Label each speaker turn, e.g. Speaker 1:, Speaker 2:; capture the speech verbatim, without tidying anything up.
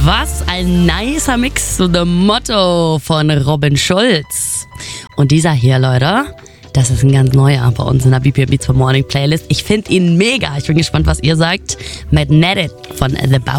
Speaker 1: Was ein nicer Mix zu The Motto von Robin Schulz. Und dieser hier, Leute, das ist ein ganz neuer bei uns in der B P M Beats for Morning Playlist. Ich finde ihn mega. Ich bin gespannt, was ihr sagt. Magnetic von The Bau.